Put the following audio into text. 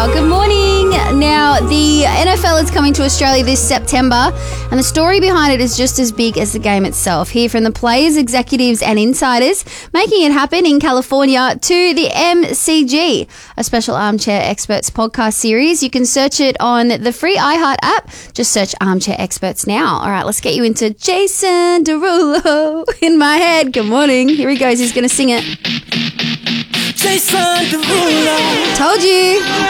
Good morning. Now, the NFL is coming to Australia this September, and the story behind it is just as big as the game itself. Hear from the players, executives, and insiders making it happen in California to the MCG, a special Armchair Experts podcast series. You can search it on the free iHeart app. Just search Armchair Experts now. All right, let's get you into Jason Derulo in my head. Good morning. Here he goes. He's going to sing it. Jason Derulo. Told you.